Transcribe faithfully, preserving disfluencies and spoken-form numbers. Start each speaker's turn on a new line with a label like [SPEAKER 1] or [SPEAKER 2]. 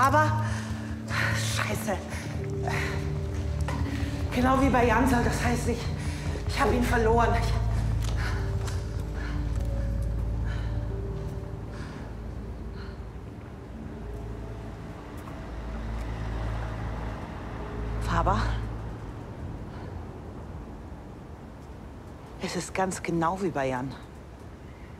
[SPEAKER 1] Faber? Scheiße. Genau wie bei Jansal, das heißt, ich, ich habe ihn verloren. Ich Faber? Es ist ganz genau wie bei Jan.